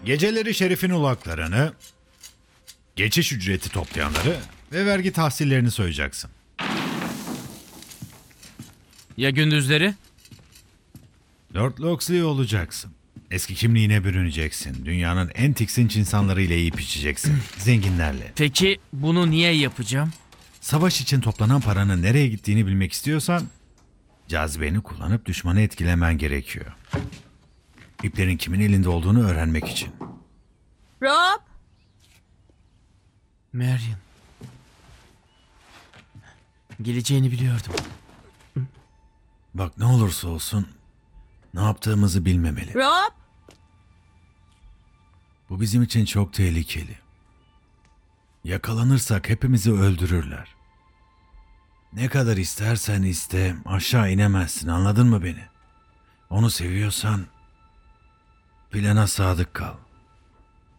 Geceleri şerifin ulaklarını, geçiş ücreti toplayanları ve vergi tahsillerini soyacaksın. Ya gündüzleri? Lord Loxley olacaksın. Eski kimliğine bürüneceksin. Dünyanın en tiksinç insanlarıyla yiyip içeceksin. Zenginlerle. Peki bunu niye yapacağım? Savaş için toplanan paranın nereye gittiğini bilmek istiyorsan cazibeni kullanıp düşmanı etkilemen gerekiyor. İplerin kimin elinde olduğunu öğrenmek için. Rob! Marion. Geleceğini biliyordum. Bak ne olursa olsun ne yaptığımızı bilmemeli. Rob! Bu bizim için çok tehlikeli. Yakalanırsak hepimizi öldürürler. Ne kadar istersen iste aşağı inemezsin, anladın mı beni? Onu seviyorsan plana sadık kal.